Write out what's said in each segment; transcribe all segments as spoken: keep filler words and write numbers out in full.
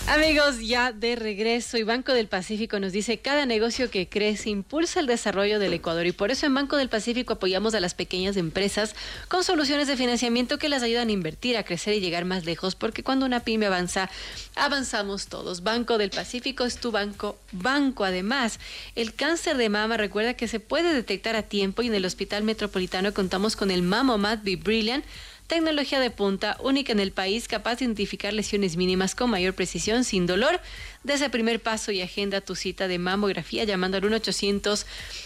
Amigos, ya de regreso, y Banco del Pacífico nos dice: cada negocio que crece impulsa el desarrollo del Ecuador, y por eso en Banco del Pacífico apoyamos a las pequeñas empresas con soluciones de financiamiento que las ayudan a invertir, a crecer y llegar más lejos, porque cuando una pyme avanza, avanzamos todos. Banco del Pacífico es tu banco, banco. Además, el cáncer de mama, recuerda que se puede detectar a tiempo, y en el Hospital Metropolitano contamos con el Mamomat Be Brilliant, tecnología de punta, única en el país, capaz de identificar lesiones mínimas con mayor precisión, sin dolor. De ese primer paso y agenda tu cita de mamografía llamando al uno ochocientos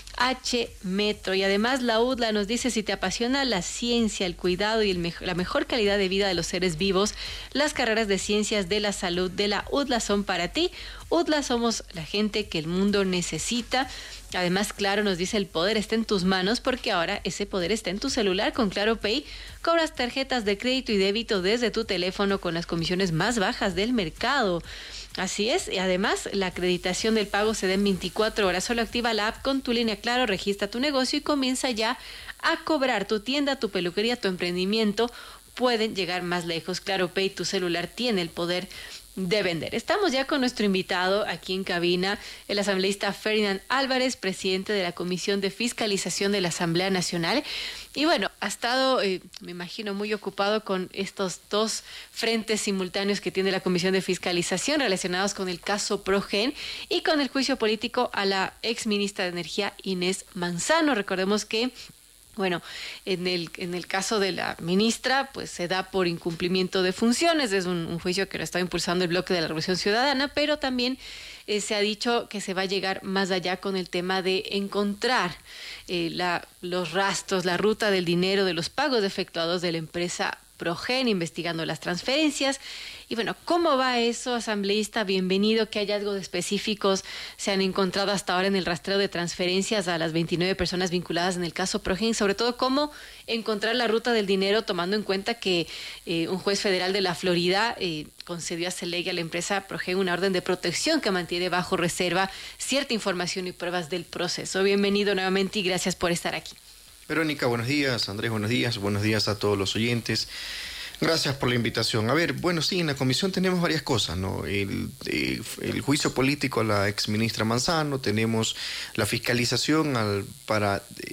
H Metro. Y además la U D L A nos dice: si te apasiona la ciencia, el cuidado y el me- la mejor calidad de vida de los seres vivos, las carreras de ciencias de la salud de la U D L A son para ti. U D L A somos la gente que el mundo necesita. Además, Claro nos dice: el poder está en tus manos, porque ahora ese poder está en tu celular. Con Claro Pay cobras tarjetas de crédito y débito desde tu teléfono con las comisiones más bajas del mercado. Así es, y además la acreditación del pago se da en veinticuatro horas. Solo activa la app con tu línea Claro, registra tu negocio y comienza ya a cobrar. Tu tienda, tu peluquería, tu emprendimiento pueden llegar más lejos. Claro Pay, tu celular tiene el poder de vender. Estamos ya con nuestro invitado aquí en cabina, el asambleísta Ferdinand Álvarez, presidente de la Comisión de Fiscalización de la Asamblea Nacional. Y bueno, ha estado, eh, me imagino, muy ocupado con estos dos frentes simultáneos que tiene la Comisión de Fiscalización relacionados con el caso Progen y con el juicio político a la ex ministra de Energía, Inés Manzano. Recordemos que Bueno, en el, en el caso de la ministra, pues se da por incumplimiento de funciones. Es un, un juicio que lo está impulsando el Bloque de la Revolución Ciudadana, pero también eh, se ha dicho que se va a llegar más allá con el tema de encontrar eh, la, los rastros, la ruta del dinero de los pagos efectuados de la empresa Progen, investigando las transferencias. Y bueno, ¿cómo va eso, asambleísta? Bienvenido. ¿Qué hallazgos específicos se han encontrado hasta ahora en el rastreo de transferencias a las veintinueve personas vinculadas en el caso Progen? Sobre todo, ¿cómo encontrar la ruta del dinero, tomando en cuenta que eh, un juez federal de la Florida eh, concedió a Celaya, a la empresa Progen, una orden de protección que mantiene bajo reserva cierta información y pruebas del proceso? Bienvenido nuevamente y gracias por estar aquí. Verónica, buenos días. Andrés, buenos días. Buenos días a todos los oyentes. Gracias por la invitación. A ver, bueno, sí, en la comisión tenemos varias cosas, ¿no? El, el, el juicio político a la exministra Manzano, tenemos la fiscalización al, para eh,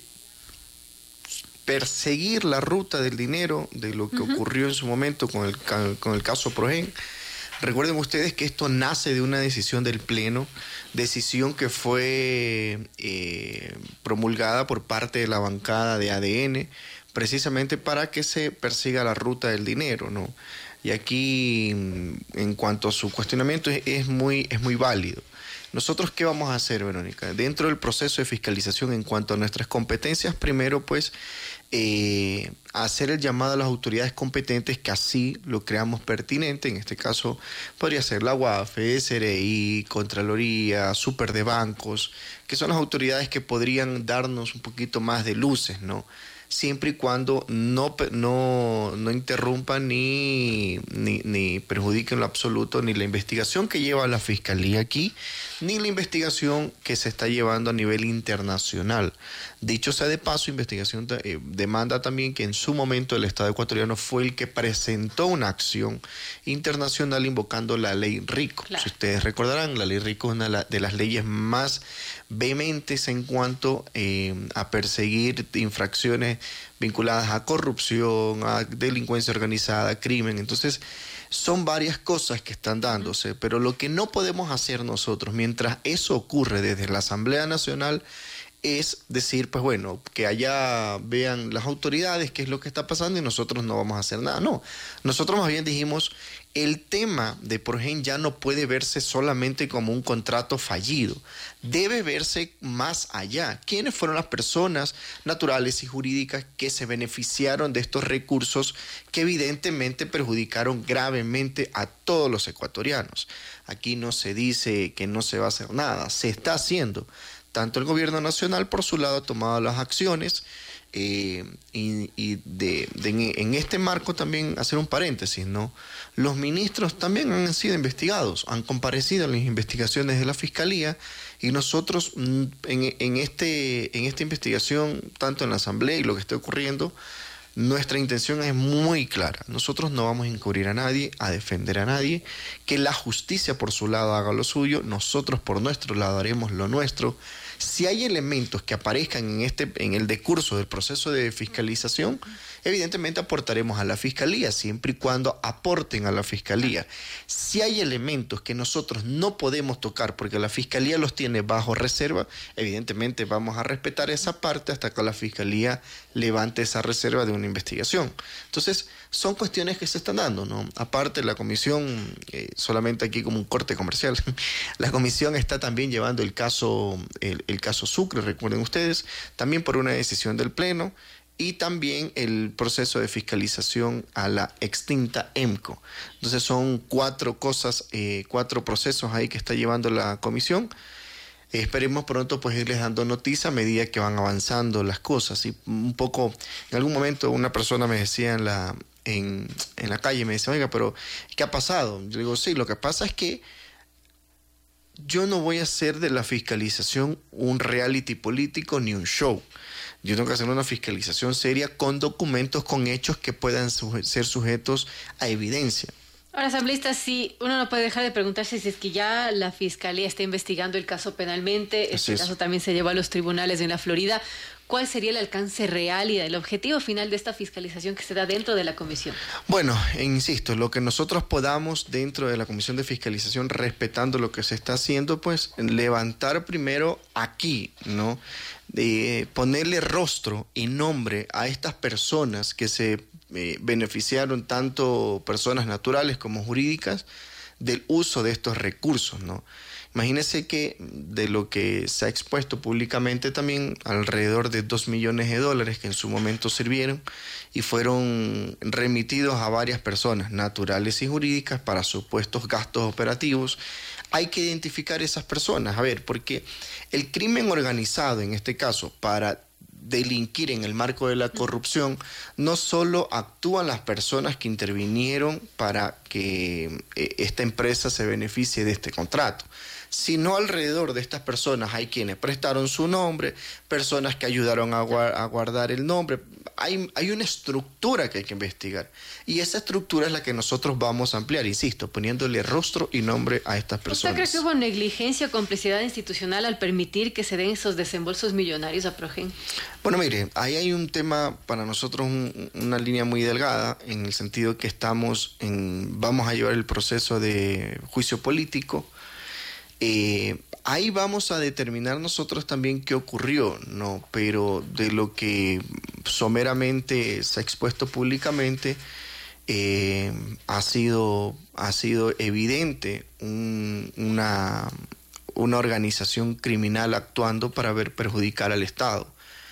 perseguir la ruta del dinero de lo que uh-huh. ocurrió en su momento con el, con el caso Progen. Recuerden ustedes que esto nace de una decisión del Pleno, decisión que fue eh, promulgada por parte de la bancada de A D N, precisamente para que se persiga la ruta del dinero, ¿no? Y aquí, en cuanto a su cuestionamiento, es, es, muy, es muy válido. ¿Nosotros qué vamos a hacer, Verónica? Dentro del proceso de fiscalización, en cuanto a nuestras competencias, primero, pues, eh, hacer el llamado a las autoridades competentes que así lo creamos pertinente. En este caso, podría ser la U A F, C R I, Contraloría, Super de Bancos, que son las autoridades que podrían darnos un poquito más de luces, ¿no? Siempre y cuando no, no, no interrumpan ni, ni, ni perjudiquen en lo absoluto ni la investigación que lleva la Fiscalía aquí, ni la investigación que se está llevando a nivel internacional. Dicho sea de paso, investigación eh, demanda también que en su momento el Estado ecuatoriano fue el que presentó una acción internacional invocando la ley RICO. Claro. Si ustedes recordarán, la ley RICO es una de las leyes más vehementes en cuanto eh, a perseguir infracciones vinculadas a corrupción, a delincuencia organizada, crimen. Entonces, son varias cosas que están dándose, pero lo que no podemos hacer nosotros mientras eso ocurre desde la Asamblea Nacional es decir, pues bueno, que allá vean las autoridades qué es lo que está pasando y nosotros no vamos a hacer nada. No, nosotros más bien dijimos, el tema de Progen ya no puede verse solamente como un contrato fallido, debe verse más allá. ¿Quiénes fueron las personas naturales y jurídicas que se beneficiaron de estos recursos que evidentemente perjudicaron gravemente a todos los ecuatorianos? Aquí no se dice que no se va a hacer nada, se está haciendo. Tanto el gobierno nacional por su lado ha tomado las acciones eh, y, y de, de, en este marco también hacer un paréntesis, ¿no? Los ministros también han sido investigados, han comparecido en las investigaciones de la Fiscalía y nosotros en, en, este, en esta investigación, tanto en la Asamblea y lo que está ocurriendo, Nuestra intención es muy clara. Nosotros no vamos a encubrir a nadie, a defender a nadie. Que la justicia por su lado haga lo suyo. Nosotros por nuestro lado haremos lo nuestro. Si hay elementos que aparezcan en, este, en el decurso del proceso de fiscalización, evidentemente aportaremos a la Fiscalía, siempre y cuando aporten a la Fiscalía. Si hay elementos que nosotros no podemos tocar porque la Fiscalía los tiene bajo reserva, evidentemente vamos a respetar esa parte hasta que la Fiscalía levante esa reserva de una investigación. Entonces, son cuestiones que se están dando, ¿no? Aparte, la comisión, eh, solamente aquí como un corte comercial, la comisión está también llevando el caso, el, el caso Sucre, recuerden ustedes, también por una decisión del Pleno, y también el proceso de fiscalización a la extinta EMCO. Entonces son cuatro cosas, eh, cuatro procesos ahí que está llevando la comisión. Eh, esperemos pronto pues irles dando noticia a medida que van avanzando las cosas. Y un poco, en algún momento una persona me decía en la, en, en la calle, me decía, oiga, pero ¿qué ha pasado? Yo digo, sí, lo que pasa es que yo no voy a hacer de la fiscalización un reality político ni un show. Yo tengo que hacer una fiscalización seria con documentos, con hechos que puedan suje- ser sujetos a evidencia. Ahora, asambleísta, sí, uno no puede dejar de preguntarse si es que ya la Fiscalía está investigando el caso penalmente, este caso también se llevó a los tribunales en la Florida. ¿Cuál sería el alcance real y el objetivo final de esta fiscalización que se da dentro de la comisión? Bueno, e insisto, lo que nosotros podamos dentro de la comisión de fiscalización, respetando lo que se está haciendo, pues levantar primero aquí, ¿no? De ponerle rostro y nombre a estas personas que se eh, beneficiaron, tanto personas naturales como jurídicas, del uso de estos recursos, ¿no? Imagínense que de lo que se ha expuesto públicamente también, alrededor de dos millones de dólares que en su momento sirvieron y fueron remitidos a varias personas naturales y jurídicas para supuestos gastos operativos. Hay que identificar esas personas, a ver, porque el crimen organizado, en este caso, para delinquir en el marco de la corrupción, no solo actúan las personas que intervinieron para que eh, esta empresa se beneficie de este contrato, sino alrededor de estas personas hay quienes prestaron su nombre, personas que ayudaron a, guard a guardar el nombre. Hay, hay una estructura que hay que investigar y esa estructura es la que nosotros vamos a ampliar, insisto, poniéndole rostro y nombre a estas personas. ¿Usted cree que hubo negligencia o complicidad institucional al permitir que se den esos desembolsos millonarios a Progen? Bueno, mire, ahí hay un tema para nosotros, un, una línea muy delgada, en el sentido que estamos en, vamos a llevar el proceso de juicio político. Eh, ahí vamos a determinar nosotros también qué ocurrió, ¿no? Pero de lo que someramente se ha expuesto públicamente, eh, ha sido, ha sido evidente un, una, una organización criminal actuando para ver perjudicar al Estado.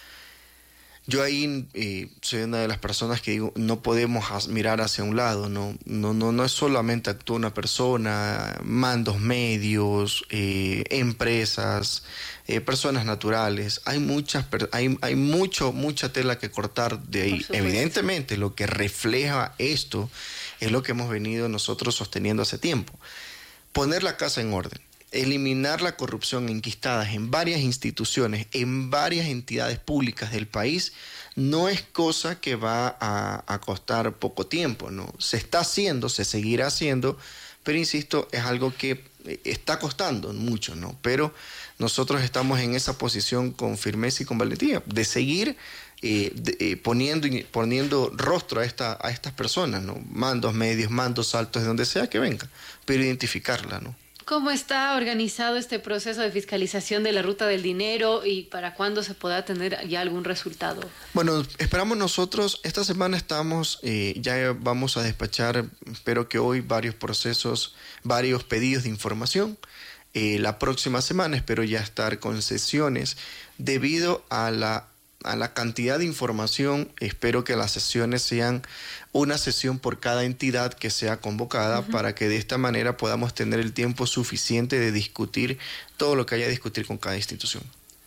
Yo ahí eh, soy una de las personas que digo, no podemos mirar hacia un lado, no, no, no, no es solamente actúa una persona, mandos medios, eh, empresas, eh, personas naturales, hay muchas, hay, hay mucho, mucha tela que cortar de ahí. Evidentemente, lo que refleja esto es lo que hemos venido nosotros sosteniendo hace tiempo. Poner la casa en orden. Eliminar la corrupción enquistada en varias instituciones, en varias entidades públicas del país, no es cosa que va a, a costar poco tiempo, ¿no? Se está haciendo, se seguirá haciendo, pero insisto, es algo que está costando mucho, ¿no? Pero nosotros estamos en esa posición con firmeza y con valentía, de seguir eh, de, eh, poniendo, poniendo rostro a, esta, a estas personas, ¿no? Mandos medios, mandos altos, de donde sea que venga, pero identificarla, ¿no? ¿Cómo está organizado este proceso de fiscalización de la ruta del dinero y para cuándo se podrá tener ya algún resultado? Bueno, esperamos nosotros, esta semana estamos, eh, ya vamos a despachar, espero que hoy, varios procesos, varios pedidos de información. Eh, la próxima semana espero ya estar con sesiones debido a la a la cantidad de información. Espero que las sesiones sean una sesión por cada entidad que sea convocada, uh-huh, para que de esta manera podamos tener el tiempo suficiente de discutir todo lo que haya que discutir con cada institución.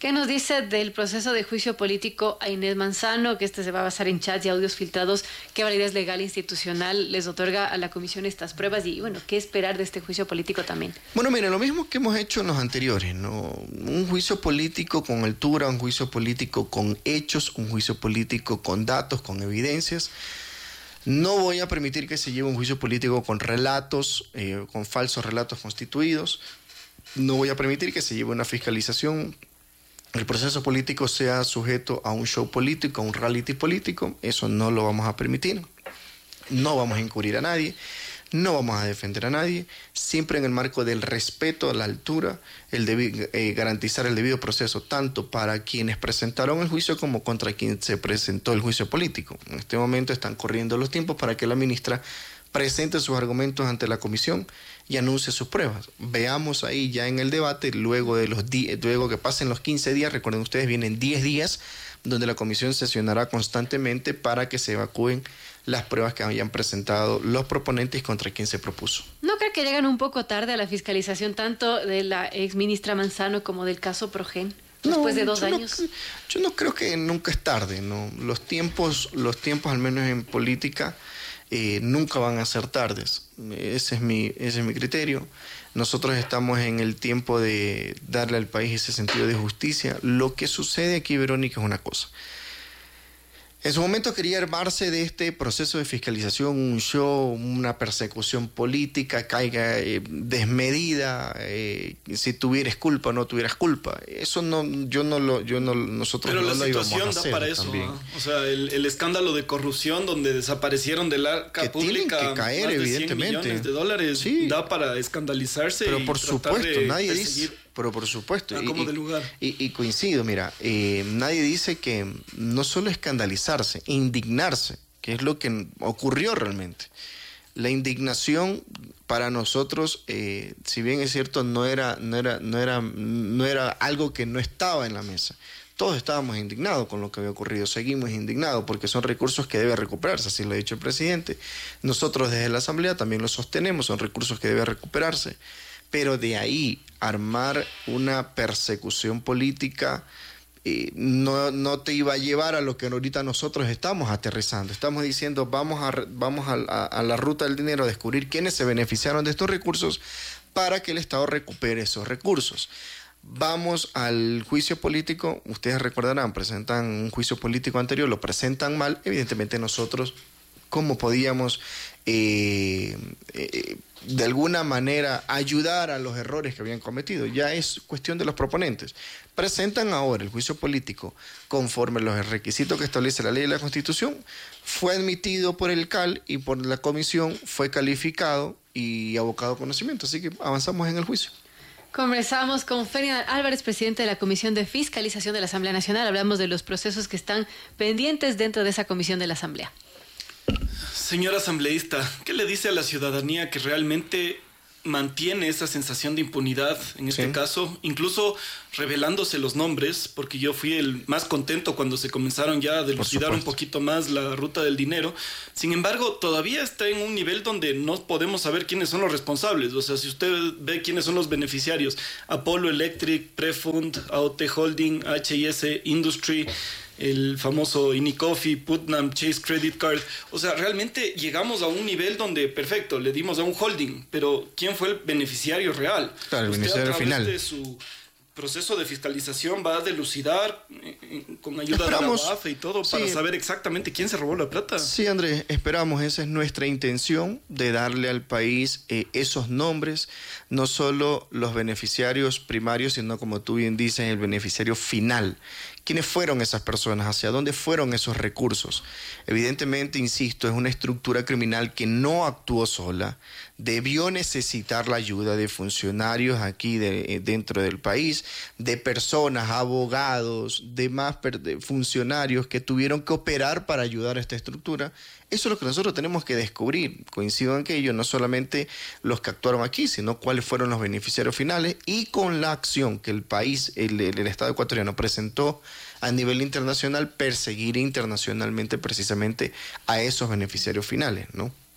¿Qué nos dice del proceso de juicio político a Inés Manzano, que este se va a basar en chats y audios filtrados? ¿Qué validez legal e institucional les otorga a la comisión estas pruebas? Y bueno, ¿qué esperar de este juicio político también? Bueno, mira, lo mismo que hemos hecho en los anteriores, ¿no? Un juicio político con altura, un juicio político con hechos, un juicio político con datos, con evidencias. No voy a permitir que se lleve un juicio político con relatos, eh, con falsos relatos constituidos. No voy a permitir que se lleve una fiscalización. El proceso político sea sujeto a un show político, a un reality político. Eso no lo vamos a permitir. No vamos a encubrir a nadie. No vamos a defender a nadie. Siempre en el marco del respeto a la altura, el debi- eh, garantizar el debido proceso, tanto para quienes presentaron el juicio como contra quien se presentó el juicio político. En este momento están corriendo los tiempos para que la ministra presente sus argumentos ante la comisión y anuncie sus pruebas. Veamos ahí ya en el debate, luego de los di- luego que pasen los quince días, recuerden ustedes, vienen diez días, donde la comisión sesionará constantemente para que se evacúen las pruebas que hayan presentado los proponentes contra quien se propuso. ¿No cree que llegan un poco tarde a la fiscalización tanto de la exministra Manzano como del caso Progen? Después no, de dos yo años. No, yo no creo que nunca es tarde, ¿no? Los tiempos, los tiempos, al menos en política, eh, nunca van a ser tardes. Ese es mi, ese es mi criterio. Nosotros estamos en el tiempo de darle al país ese sentido de justicia. Lo que sucede aquí, Verónica, es una cosa. En su momento quería armarse de este proceso de fiscalización un show, una persecución política, caiga eh, desmedida, eh, si tuvieras culpa o no tuvieras culpa. Eso no, yo no lo, yo no, nosotros Pero no lo íbamos a hacer. Pero la situación da para eso, ¿no? O sea, el, el escándalo de corrupción donde desaparecieron del arca que pública tienen que caer, más de evidentemente. cien millones de dólares, sí, da para escandalizarse. Pero y por supuesto, de nadie dice. Pero por supuesto, y, como de lugar. Y, y coincido, mira, eh, nadie dice que no solo escandalizarse, indignarse, que es lo que ocurrió realmente. La indignación para nosotros, eh, si bien es cierto, no era, no era, no era, no era algo que no estaba en la mesa. Todos estábamos indignados con lo que había ocurrido, seguimos indignados porque son recursos que deben recuperarse, así lo ha dicho el presidente. Nosotros desde la Asamblea también lo sostenemos, son recursos que deben recuperarse. Pero de ahí armar una persecución política eh, no, no te iba a llevar a lo que ahorita nosotros estamos aterrizando. Estamos diciendo vamos, a, vamos a, a, a la ruta del dinero a descubrir quiénes se beneficiaron de estos recursos para que el Estado recupere esos recursos. Vamos al juicio político, ustedes recordarán, presentan un juicio político anterior, lo presentan mal, evidentemente nosotros, ¿cómo podíamos eh, eh, de alguna manera ayudar a los errores que habían cometido? Ya es cuestión de los proponentes. Presentan ahora el juicio político conforme a los requisitos que establece la ley y la Constitución, fue admitido por el C A L y por la comisión, fue calificado y abocado a conocimiento, así que avanzamos en el juicio. Conversamos con Ferdinand Álvarez, presidente de la Comisión de Fiscalización de la Asamblea Nacional. Hablamos de los procesos que están pendientes dentro de esa comisión de la Asamblea. Señor asambleísta, ¿qué le dice a la ciudadanía que realmente mantiene esa sensación de impunidad en este sí. caso? Incluso revelándose los nombres, porque yo fui el más contento cuando se comenzaron ya a dilucidar un poquito más la ruta del dinero. Sin embargo, todavía está en un nivel donde no podemos saber quiénes son los responsables. O sea, si usted ve quiénes son los beneficiarios, Apollo Electric, Prefund, A O T Holding, H I S Industry, el famoso Inicoffee, Putnam, Chase Credit Card. O sea, realmente llegamos a un nivel donde, perfecto, le dimos a un holding, pero ¿quién fue el beneficiario real? Claro, el Usted beneficiario a través final. de su proceso de fiscalización va a dilucidar eh, eh, con ayuda esperamos, de la U A F y todo sí, para saber exactamente quién se robó la plata. Sí, Andrés, esperamos, esa es nuestra intención, de darle al país eh, esos nombres, no solo los beneficiarios primarios, sino, como tú bien dices, el beneficiario final. ¿Quiénes fueron esas personas? ¿Hacia dónde fueron esos recursos? Evidentemente, insisto, es una estructura criminal que no actuó sola, debió necesitar la ayuda de funcionarios aquí de, dentro del país, de personas, abogados, demás de funcionarios que tuvieron que operar para ayudar a esta estructura. Eso es lo que nosotros tenemos que descubrir. Coincido en que ellos, no solamente los que actuaron aquí, sino cuáles fueron los beneficiarios finales, y con la acción que el país, el, el Estado ecuatoriano presentó a nivel internacional, perseguir internacionalmente precisamente a esos beneficiarios finales, ¿no?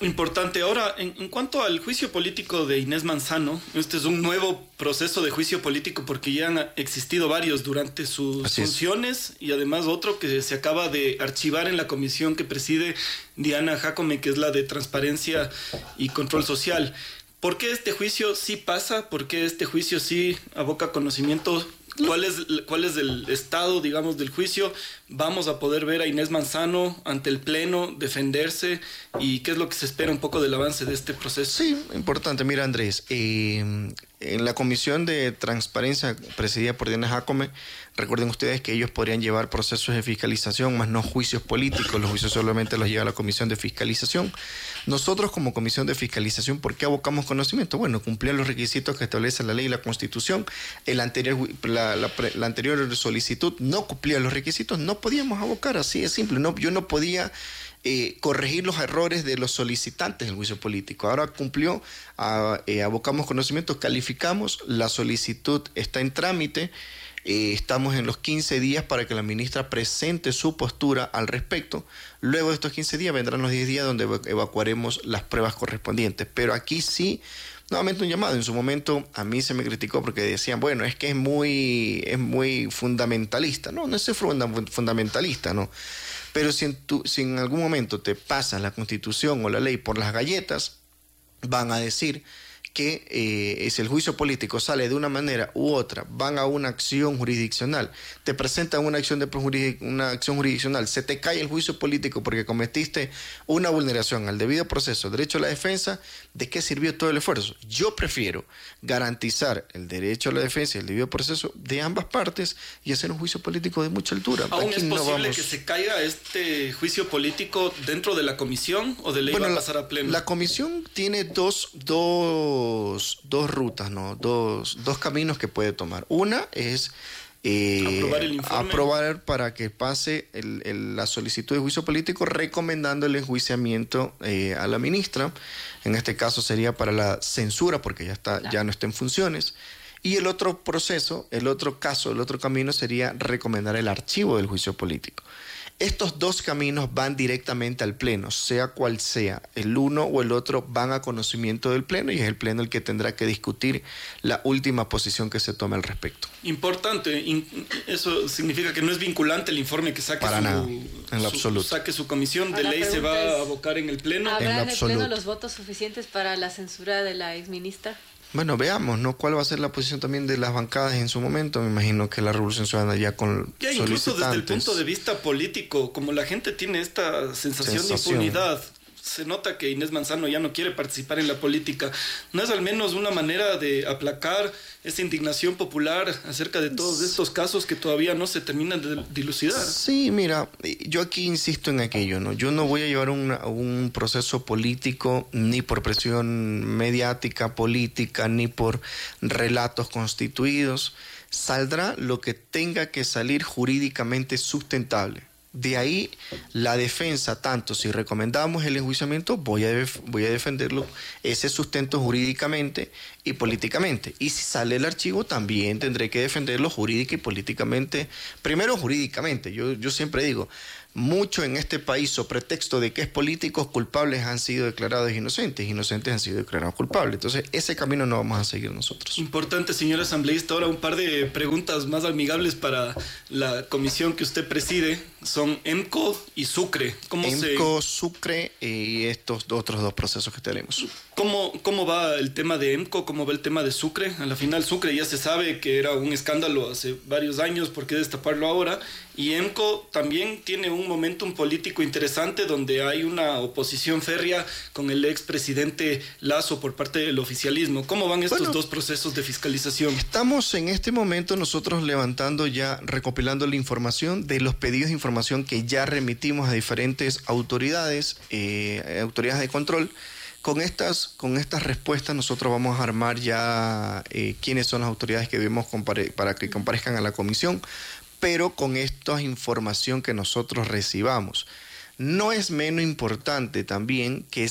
Importante. Ahora, en, en cuanto al juicio político de Inés Manzano, este es un nuevo proceso de juicio político porque ya han existido varios durante sus Así funciones es. y además otro que se acaba de archivar en la comisión que preside Diana Jacome, que es la de Transparencia y Control Social. ¿Por qué este juicio sí pasa? ¿Por qué este juicio sí aboca conocimiento? ¿Cuál es, ¿Cuál es el estado, digamos, del juicio? ¿Vamos a poder ver a Inés Manzano ante el Pleno defenderse? ¿Y qué es lo que se espera un poco del avance de este proceso? Sí, importante. Mira, Andrés, eh, en la Comisión de Transparencia presidida por Diana Jacome, recuerden ustedes que ellos podrían llevar procesos de fiscalización, más no juicios políticos. Los juicios solamente los lleva la Comisión de Fiscalización. Nosotros como Comisión de Fiscalización, ¿por qué abocamos conocimiento? Bueno, cumplir los requisitos que establece la ley y la Constitución. El anterior, la, la, la anterior solicitud no cumplía los requisitos, no podíamos abocar, así de simple. No, yo no podía eh, corregir los errores de los solicitantes del juicio político. Ahora cumplió, a, eh, abocamos conocimiento, calificamos, la solicitud está en trámite. Eh, estamos en los quince días para que la ministra presente su postura al respecto. Luego de estos quince días vendrán los diez días donde evacuaremos las pruebas correspondientes. Pero aquí sí, nuevamente un llamado. En su momento a mí se me criticó porque decían, bueno, es que es muy, es muy fundamentalista. No, no es fundamentalista, no. Pero si en, tu, si en algún momento te pasas la Constitución o la ley por las galletas, van a decir que eh, si el juicio político sale de una manera u otra, van a una acción jurisdiccional, te presentan una acción, de una acción jurisdiccional, se te cae el juicio político porque cometiste una vulneración al debido proceso, derecho a la defensa, ¿de qué sirvió todo el esfuerzo? Yo prefiero garantizar el derecho a la defensa y el debido proceso de ambas partes y hacer un juicio político de mucha altura. ¿Aún Aquí es no posible vamos... que se caiga este juicio político dentro de la comisión o de ley bueno, va a la, pasar a pleno? La comisión tiene dos, dos Dos, dos rutas, ¿no? Dos, dos caminos que puede tomar. Una es eh, aprobar el informe. Aprobar para que pase el, el, la solicitud de juicio político recomendando el enjuiciamiento eh, a la ministra. En este caso sería para la censura porque ya, está, claro. ya no está en funciones. Y el otro proceso, el otro caso, el otro camino sería recomendar el archivo del juicio político. Estos dos caminos van directamente al Pleno, sea cual sea. El uno o el otro van a conocimiento del Pleno y es el Pleno el que tendrá que discutir la última posición que se tome al respecto. Importante. Eso significa que no es vinculante el informe que saque, Para su, nada, en lo su, absoluto. saque su comisión de ley. ¿Se va a abocar en el Pleno? ¿Habrá en, en el absoluto. Pleno los votos suficientes para la censura de la exministra? Bueno, veamos, ¿no? ¿Cuál va a ser la posición también de las bancadas en su momento? Me imagino que la Revolución Ciudadana ya con ya, incluso desde el punto de vista político, como la gente tiene esta sensación, sensación. de impunidad, se nota que Inés Manzano ya no quiere participar en la política. ¿No es al menos una manera de aplacar esa indignación popular acerca de todos estos casos que todavía no se terminan de dilucidar? Sí, mira, yo aquí insisto en aquello, ¿no? Yo no voy a llevar una, un proceso político ni por presión mediática, política, ni por relatos constituidos. Saldrá lo que tenga que salir jurídicamente sustentable. De ahí la defensa, tanto si recomendamos el enjuiciamiento, voy a, def voy a defenderlo, ese sustento jurídicamente y políticamente. Y si sale el archivo, también tendré que defenderlo jurídica y políticamente. Primero jurídicamente, yo, yo siempre digo, mucho en este país, sobre pretexto de que es políticos, culpables han sido declarados inocentes, inocentes han sido declarados culpables. Entonces, ese camino no vamos a seguir nosotros. Importante, señor asambleísta. Ahora un par de preguntas más amigables para la comisión que usted preside. Son EMCO y Sucre. ¿Cómo EMCO, se... Sucre y estos otros dos procesos que tenemos. ¿Cómo, ¿Cómo va el tema de EMCO? ¿Cómo va el tema de Sucre? A la final, Sucre ya se sabe que era un escándalo hace varios años. ¿Por qué destaparlo ahora? Y EMCO también tiene un momentum político interesante donde hay una oposición férrea con el expresidente Lasso por parte del oficialismo. ¿Cómo van estos bueno, dos procesos de fiscalización? Estamos en este momento nosotros levantando ya, recopilando la información de los pedidos de información que ya remitimos a diferentes autoridades, eh, autoridades de control. Con estas, con estas respuestas nosotros vamos a armar ya eh, quiénes son las autoridades que debemos para que comparezcan a la comisión, pero con esta información que nosotros recibamos. No es menos importante también que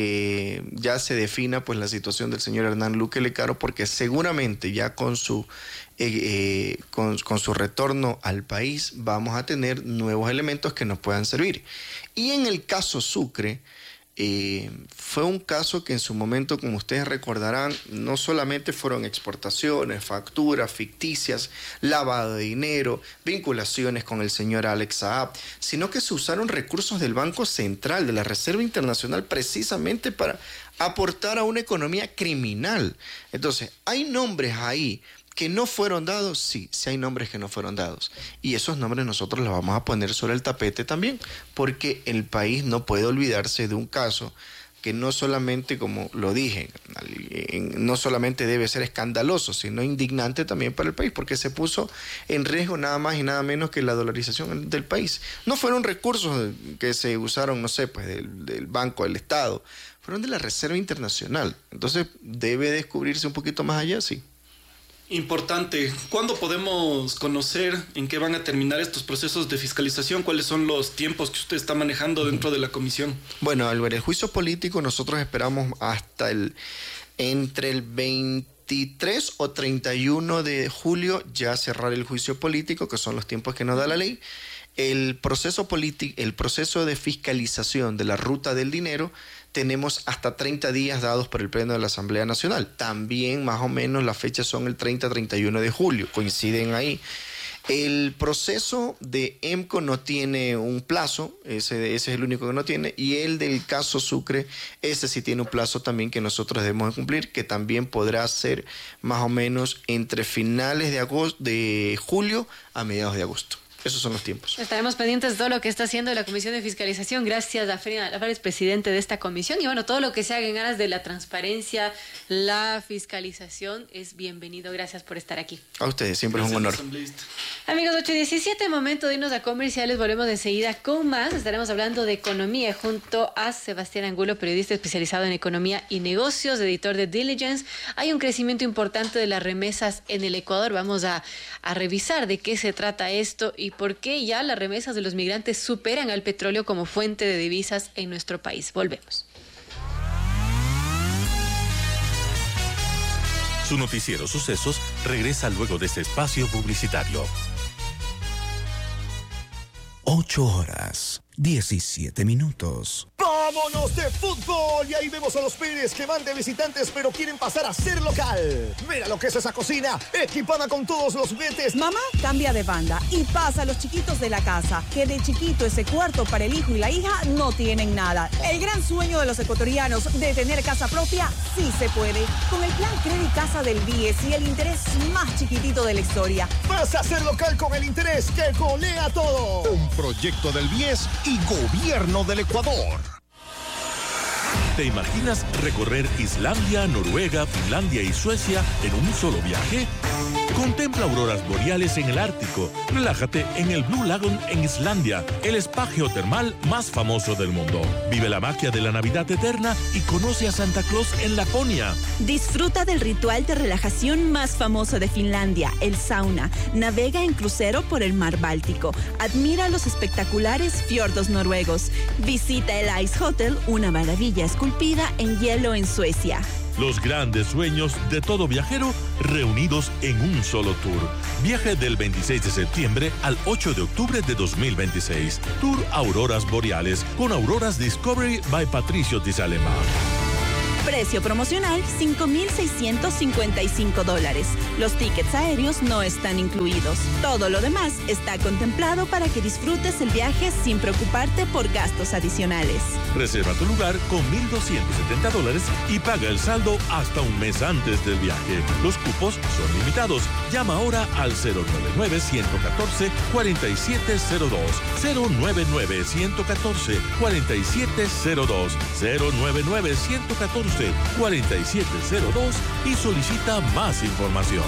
se ya se defina pues la situación del señor Hernán Luque Lecaro, porque seguramente ya con su eh, eh, con, con su retorno al país vamos a tener nuevos elementos que nos puedan servir. Y en el caso Sucre, Eh, fue un caso que en su momento, como ustedes recordarán, no solamente fueron exportaciones, facturas ficticias, lavado de dinero, vinculaciones con el señor Alex Saab, sino que se usaron recursos del Banco Central, de la Reserva Internacional, precisamente para aportar a una economía criminal. Entonces, hay nombres ahí que no fueron dados, sí, sí hay nombres que no fueron dados. Y esos nombres nosotros los vamos a poner sobre el tapete también, porque el país no puede olvidarse de un caso que no solamente, como lo dije, no solamente debe ser escandaloso, sino indignante también para el país, porque se puso en riesgo nada más y nada menos que la dolarización del país. No fueron recursos que se usaron, no sé, pues del, del Banco del Estado, fueron de la Reserva Internacional. Entonces debe descubrirse un poquito más allá, sí. Importante. ¿Cuándo podemos conocer en qué van a terminar estos procesos de fiscalización? ¿Cuáles son los tiempos que usted está manejando dentro de la comisión? Bueno, Álvaro, el juicio político nosotros esperamos hasta el entre el veintitrés o treinta y uno de julio ya cerrar el juicio político, que son los tiempos que nos da la ley. El proceso político, el proceso de fiscalización de la ruta del dinero, tenemos hasta treinta días dados por el Pleno de la Asamblea Nacional. También más o menos las fechas son el treinta a treinta y uno de julio, coinciden ahí. El proceso de EMCO no tiene un plazo, ese, ese es el único que no tiene, y el del caso Sucre, ese sí tiene un plazo también que nosotros debemos cumplir, que también podrá ser más o menos entre finales de agosto, de julio a mediados de agosto. Esos son los tiempos. Estaremos pendientes de todo lo que está haciendo la Comisión de Fiscalización. Gracias a Freddy Álvarez, presidente de esta comisión. Y bueno, todo lo que se haga en aras de la transparencia, la fiscalización, es bienvenido. Gracias por estar aquí. A ustedes, siempre Gracias, es un honor. Asambleísta. Amigos, ocho diecisiete, momento de irnos a comerciales. Volvemos enseguida con más. Estaremos hablando de economía junto a Sebastián Angulo, periodista especializado en economía y negocios, editor de Diligence. Hay un crecimiento importante de las remesas en el Ecuador. Vamos a, a revisar de qué se trata esto y por qué ya las remesas de los migrantes superan al petróleo como fuente de divisas en nuestro país. Volvemos. Su noticiero Sucesos regresa luego de este espacio publicitario. Ocho horas, diecisiete minutos. ¡Vámonos de fútbol! Y ahí vemos a los Pérez que van de visitantes pero quieren pasar a ser local. Mira lo que es esa cocina, equipada con todos los juguetes. Mamá cambia de banda y pasa a los chiquitos de la casa, que de chiquito ese cuarto para el hijo y la hija no tienen nada. El gran sueño de los ecuatorianos de tener casa propia sí se puede. Con el plan Credit Casa del B I E S y el interés más chiquitito de la historia. Vas a ser local con el interés que golea todo. Un proyecto del B I E S y Gobierno del Ecuador. ¿Te imaginas recorrer Islandia, Noruega, Finlandia y Suecia en un solo viaje? Contempla auroras boreales en el Ártico. Relájate en el Blue Lagoon en Islandia, el spa geotermal más famoso del mundo. Vive la magia de la Navidad eterna y conoce a Santa Claus en Laponia. Disfruta del ritual de relajación más famoso de Finlandia, el sauna. Navega en crucero por el mar Báltico. Admira los espectaculares fiordos noruegos. Visita el Ice Hotel, una maravilla esculpida en hielo en Suecia. Los grandes sueños de todo viajero reunidos en un solo tour. Viaje del veintiséis de septiembre al ocho de octubre de dos mil veintiséis. Tour Auroras Boreales con Auroras Discovery by Patricio Di Salema. Precio promocional cinco mil seiscientos cincuenta y cinco dólares. Los tickets aéreos no están incluidos. Todo lo demás está contemplado para que disfrutes el viaje sin preocuparte por gastos adicionales. Reserva tu lugar con mil doscientos setenta dólares y paga el saldo hasta un mes antes del viaje. Los cupos son limitados. Llama ahora al cero nueve nueve, uno uno cuatro, cuatro siete cero dos. cero nueve nueve, uno uno cuatro, cuatro siete cero dos. cero nueve nueve, uno uno cuatro, cuatro siete cero dos y solicita más información.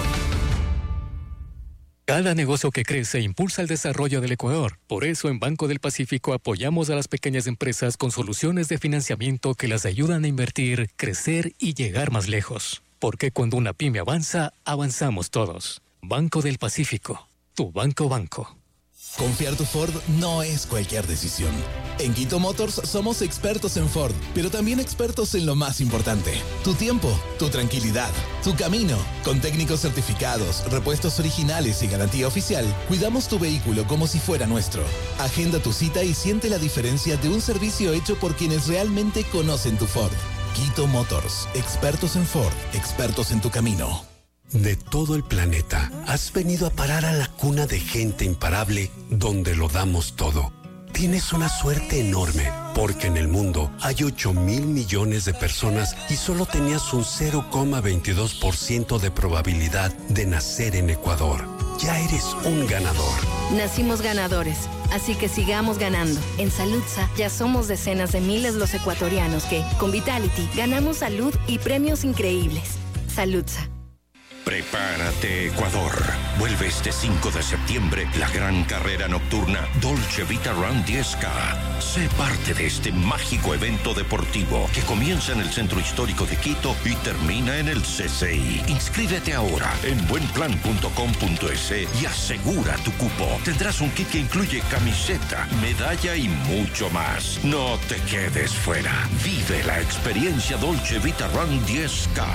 Cada negocio que crece impulsa el desarrollo del Ecuador. Por eso en Banco del Pacífico apoyamos a las pequeñas empresas con soluciones de financiamiento que las ayudan a invertir, crecer y llegar más lejos. Porque cuando una pyme avanza, avanzamos todos. Banco del Pacífico, tu banco banco. Confiar tu Ford no es cualquier decisión. En Quito Motors somos expertos en Ford, pero también expertos en lo más importante: tu tiempo, tu tranquilidad, tu camino. Con técnicos certificados, repuestos originales y garantía oficial, cuidamos tu vehículo como si fuera nuestro. Agenda tu cita y siente la diferencia de un servicio hecho por quienes realmente conocen tu Ford. Quito Motors, expertos en Ford, expertos en tu camino. De todo el planeta, has venido a parar a la cuna de gente imparable donde lo damos todo. Tienes una suerte enorme, porque en el mundo hay ocho mil millones de personas y solo tenías un cero coma veintidós por ciento de probabilidad de nacer en Ecuador. Ya eres un ganador. Nacimos ganadores, así que sigamos ganando. En Saludsa ya somos decenas de miles los ecuatorianos que, con Vitality, ganamos salud y premios increíbles. Saludsa. Prepárate, Ecuador. Vuelve este cinco de septiembre la gran carrera nocturna Dolce Vita Run diez K. Sé parte de este mágico evento deportivo que comienza en el Centro Histórico de Quito y termina en el C C I. Inscríbete ahora en buenplan punto com punto es y asegura tu cupo. Tendrás un kit que incluye camiseta, medalla y mucho más. No te quedes fuera. Vive la experiencia Dolce Vita Run diez K.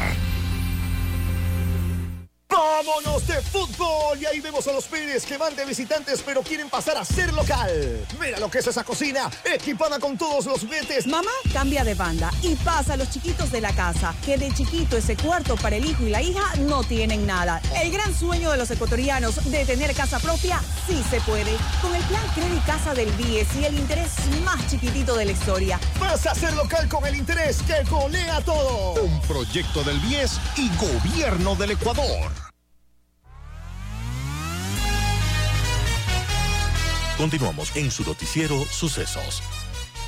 ¡Vámonos de fútbol! Y ahí vemos a los Pérez que van de visitantes pero quieren pasar a ser local. Mira lo que es esa cocina, equipada con todos los juguetes. Mamá cambia de banda y pasa a los chiquitos de la casa, que de chiquito ese cuarto para el hijo y la hija no tienen nada. El gran sueño de los ecuatorianos de tener casa propia sí se puede. Con el plan Credit Casa del B I E S y el interés más chiquitito de la historia. Vas a ser local con el interés que golea todo. Un proyecto del B I E S y Gobierno del Ecuador. Continuamos en su noticiero Sucesos.